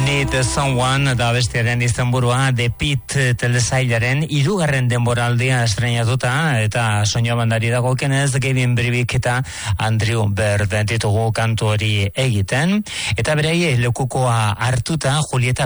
Need Someone da bestiaren izenburua The Pit telesailaren 3. denboraldia estreinatuta eta soinu bandari dagokienez Gavin Brevik eta Andrew Bird ditugu kantu hori egiten eta beraiei lekukoa hartuta Julieta